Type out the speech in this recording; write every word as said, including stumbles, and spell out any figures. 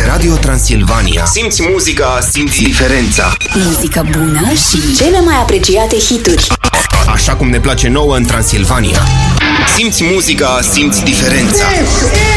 Radio Transilvania. Simți muzica, simți diferența. Muzică bună și cele mai apreciate hituri. Așa cum ne place nouă în Transilvania. Simți muzica, simți diferența.